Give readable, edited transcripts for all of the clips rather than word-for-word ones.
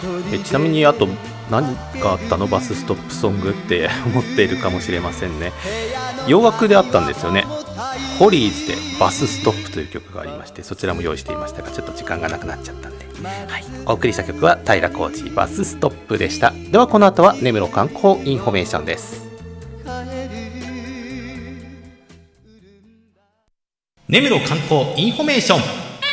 ちなみにあと何かあったのバスストップソングって思っているかもしれませんね。洋楽であったんですよね。ホリーズでバスストップという曲がありまして、そちらも用意していましたがちょっと時間がなくなっちゃったんで、お送りした曲は平浩二バスストップでした。ではこの後は根室観光インフォメーションです。根室観光インフォメーション。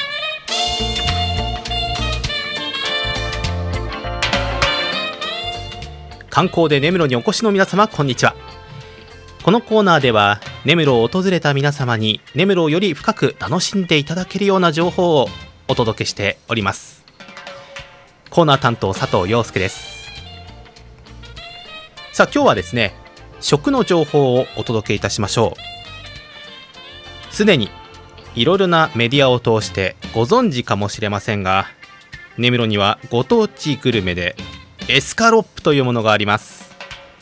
観光で根室にお越しの皆様、こんにちは。このコーナーでは根室を訪れた皆様に根室をより深く楽しんでいただけるような情報をお届けしております。コーナー担当佐藤陽介です。さあ今日はですね、食の情報をお届けいたしましょう。すでにいろいろなメディアを通してご存知かもしれませんが、根室にはご当地グルメでエスカロップというものがあります。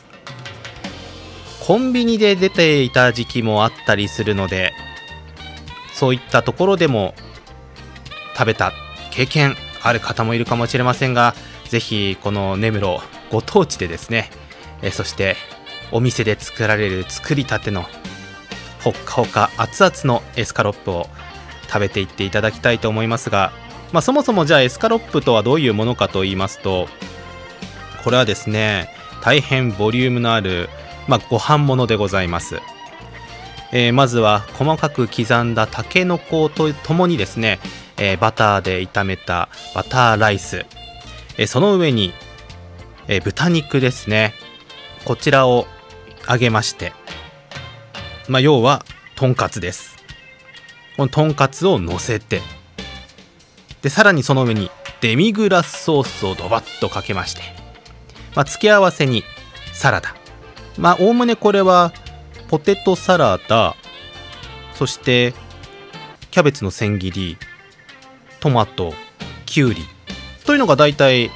コンビニで出ていた時期もあったりするので、そういったところでも食べた経験ある方もいるかもしれませんが、ぜひこの根室ご当地でですね、そしてお店で作られる作りたてのほっかほか熱々のエスカロップを食べていっていただきたいと思いますが、そもそもじゃあエスカロップとはどういうものかと言いますと、これはですね、大変ボリュームのある、ご飯物でございます。まずは細かく刻んだタケノコとともにですね、バターで炒めたバターライス、その上に、豚肉ですね、こちらを揚げまして、要はとんかつです。このとんかつを乗せて、でさらにその上にデミグラスソースをドバッとかけまして、付け合わせにサラダ、おおむねこれはポテトサラダ、そしてキャベツの千切り、トマト、キュウリというのがだいたい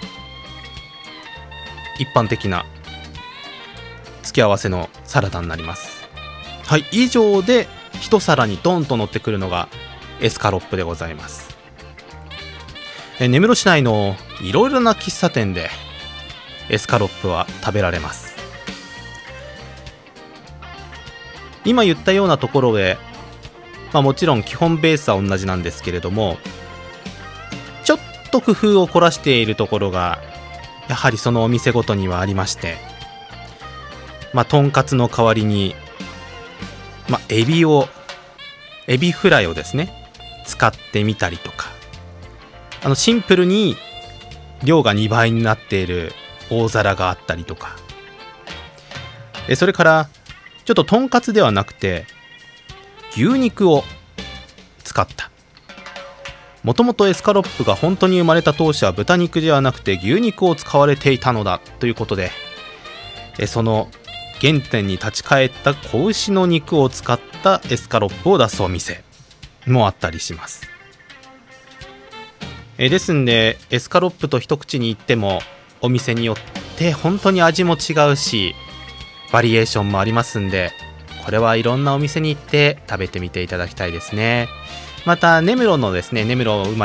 一般的な付け合わせのサラダになります。はい、以上で一皿にドンと乗ってくるのがエスカロップでございます。根室市内のいろいろな喫茶店でエスカロップは食べられます。今言ったようなところで、もちろん基本ベースは同じなんですけれども、ちょっと工夫を凝らしているところがやはりそのお店ごとにはありまして、とんかつの代わりに、エビフライをですね使ってみたりとか、シンプルに量が2倍になっている大皿があったりとか、それからちょっととんかつではなくて牛肉を使った、もともとエスカロップが本当に生まれた当初は豚肉ではなくて牛肉を使われていたのだということで、その原点に立ち返った子牛の肉を使ったエスカロップを出すお店もあったりします。ですんでエスカロップと一口に言ってもお店によって本当に味も違うし、バリエーションもありますんで、これはいろんなお店に行って食べてみていただきたいですね。また根室のですね、根室生まれ